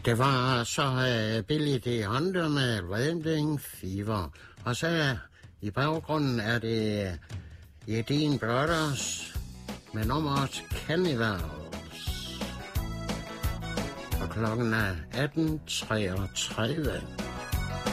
Det var så Billy D. Hunter med Rambling Fever. Og så i baggrunden er det Jedin Brothers med nummeret Cannibals. Og klokken er 18:33.